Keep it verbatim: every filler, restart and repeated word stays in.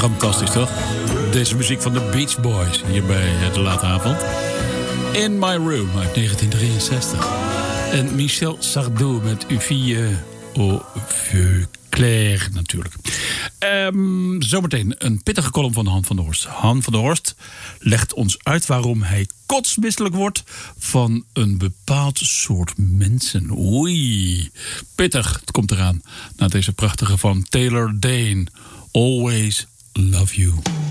Fantastisch, toch? Deze muziek van de Beach Boys hier bij de late avond. In My Room uit negentien drieënzestig. En Michel Sardou met Une fille au vieux clair natuurlijk. Um, zometeen een pittige column van Han van der Horst. Han van der Horst legt ons uit waarom hij kotsmisselijk wordt van een bepaald soort mensen. Oei, pittig. Het komt eraan na deze prachtige van Taylor Dayne. Always love you.